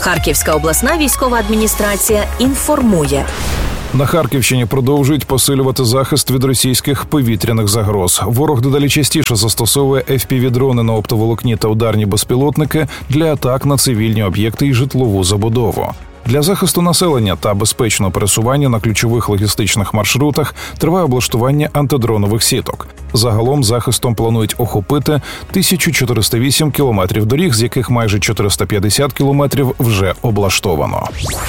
Харківська обласна військова адміністрація інформує. На Харківщині продовжують посилювати захист від російських повітряних загроз. Ворог дедалі частіше застосовує FPV-дрони на оптоволокні та ударні безпілотники для атак на цивільні об'єкти і житлову забудову. Для захисту населення та безпечного пересування на ключових логістичних маршрутах триває облаштування антидронових сіток. Загалом захистом планують охопити 1408 кілометрів доріг, з яких майже 450 кілометрів вже облаштовано.